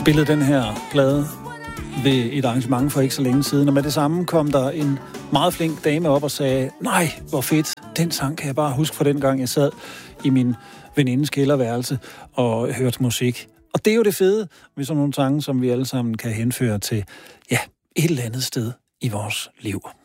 spillede den her plade ved et arrangement for ikke så længe siden, og med det samme kom der en meget flink dame op og sagde, nej, hvor fedt, den sang kan jeg bare huske fra den gang, jeg sad i min venindes kælderværelse og hørte musik. Og det er jo det fede ved sådan nogle sange, som vi alle sammen kan henføre til, ja, et eller andet sted i vores liv.